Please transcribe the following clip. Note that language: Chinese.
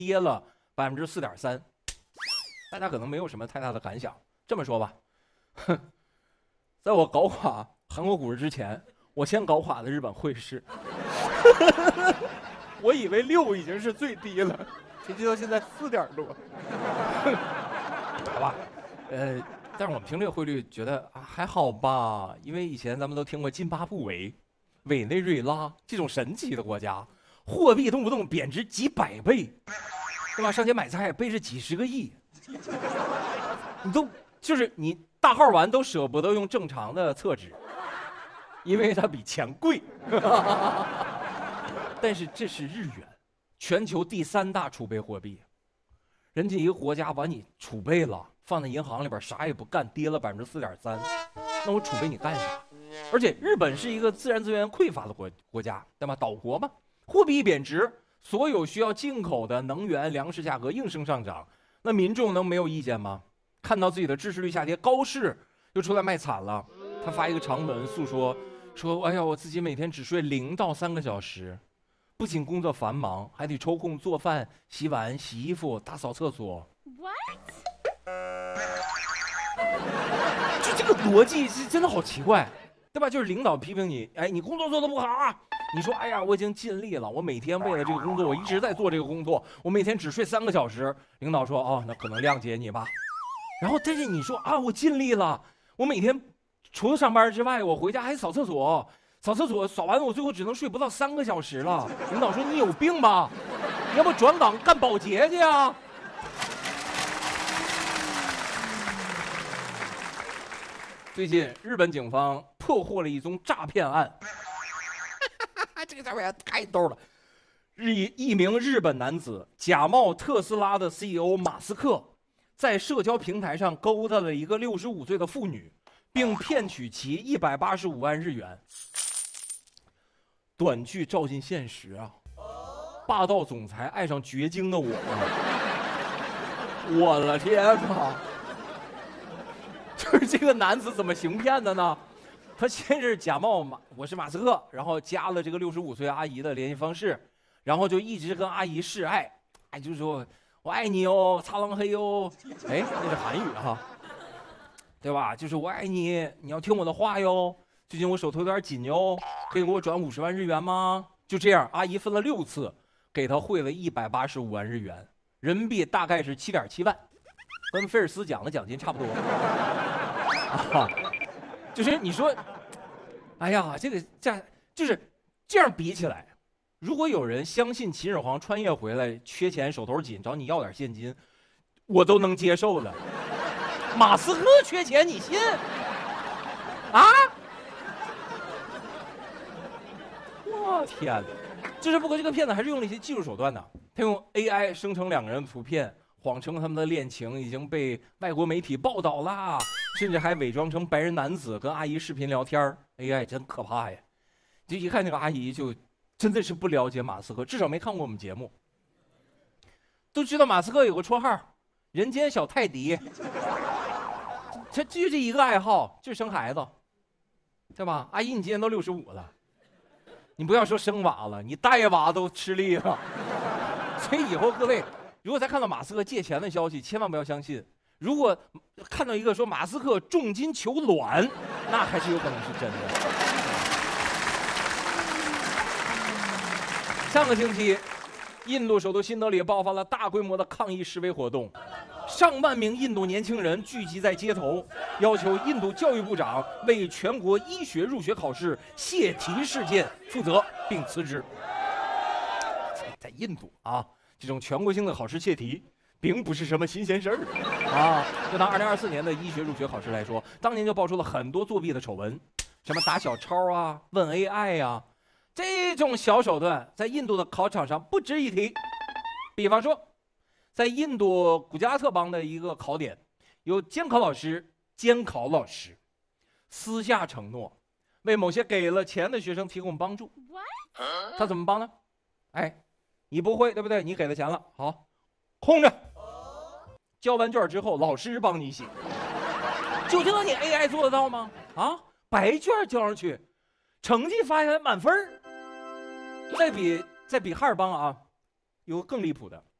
跌了4.3%。大家可能没有什么太大的感想。这么说吧，在我搞垮韩国股市之前，我先搞垮了日本汇市。我以为6已经是最低了，谁知道现在4点多。好吧，但是我们听这个汇率觉得还好吧，因为以前咱们都听过津巴布韦、委内瑞拉这种神奇的国家，货币动不动贬值几百倍，对吧？上街买菜背着几十个亿，你都就是你大号完都舍不得用正常的厕纸，因为它比钱贵。但是这是日元，全球第3大储备货币，人家一个国家把你储备了，放在银行里边啥也不干，跌了4.3%，那我储备你干啥？而且日本是一个自然资源匮乏的国家，对吧？岛国嘛，货币一贬值，所有需要进口的能源、粮食价格应声上涨，那民众能没有意见吗？看到自己的支持率下跌，高市又出来卖惨了，他发一个长文诉说，哎呀，我自己每天只睡0到3个小时。不仅工作繁忙，还得抽空做饭、洗碗、洗衣服、打扫厕所。What？ 就这个逻辑是真的好奇怪，对吧？就是领导批评你，哎，你工作做得不好啊。你说，哎呀，我已经尽力了，我每天为了这个工作，我一直在做这个工作，我每天只睡3个小时。领导说，哦，那可能谅解你吧。然后，但是你说啊，我尽力了，我每天除了上班之外，我回家还扫厕所。扫厕所扫完了，我最后只能睡不到3个小时了。领导说：“你有病吧？你要不转岗干保洁去啊？”最近，日本警方破获了一宗诈骗案。这个诈骗案太逗了！一名日本男子假冒特斯拉的 CEO 马斯克，在社交平台上勾搭了一个65岁的妇女，并骗取其185万日元。短剧照进现实啊！霸道总裁爱上绝经的我，我的天哪！就是这个男子怎么行骗的呢？他先是假冒我是马斯克，然后加了这个65岁阿姨的联系方式，然后就一直跟阿姨示爱，哎，就说我爱你哦，擦狼黑哦，哎，那是韩语哈，对吧？就是我爱你，你要听我的话哟。最近我手头有点紧哟，可以给我转50万日元吗？就这样，阿姨分了6次，给他汇了185万日元，人民币大概是7.7万，跟菲尔斯奖的奖金差不多。就是你说，哎呀，就是这样比起来，如果有人相信秦始皇穿越回来缺钱手头紧找你要点现金，我都能接受的。马斯克缺钱你信？啊？我天哪！就是不过这个骗子还是用了一些技术手段的，他用 AI 生成2个人的图片，谎称他们的恋情已经被外国媒体报道啦，甚至还伪装成白人男子跟阿姨视频聊天。AI 真可怕呀！就一看那个阿姨就真的是不了解马斯克，至少没看过我们节目，都知道马斯克有个绰号“人间小泰迪”，他就这一个爱好，就是生孩子，对吧？阿姨，你今年都65了。你不要说生娃了，你带娃都吃力了。所以以后各位，如果再看到马斯克借钱的消息，千万不要相信。如果看到一个说马斯克重金求卵，那还是有可能是真的。上个星期，印度首都新德里爆发了大规模的抗议示威活动，上万名印度年轻人聚集在街头，要求印度教育部长为全国医学入学考试泄题事件负责并辞职。在印度啊，这种全国性的考试泄题并不是什么新鲜事儿啊。就拿2024年的医学入学考试来说，当年就爆出了很多作弊的丑闻，什么打小抄啊、问 AI 啊，这种小手段在印度的考场上不值一提。比方说，在印度古加拉特邦的一个考点，有监考老师私下承诺为某些给了钱的学生提供帮助。他怎么帮呢？哎，你不会对不对？你给了钱了，好，空着，交完卷之后老师帮你写。就这你 AI 做得到吗？啊，白卷交上去，成绩发下来满分。再比哈尔邦啊，有个更离谱的。